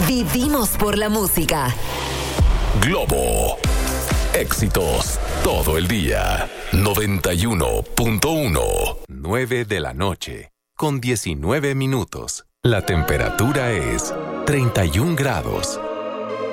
Vivimos por la música. Globo. Éxitos todo el día. 91.1. 9 de la noche, con 19 minutos. La temperatura es 31 grados.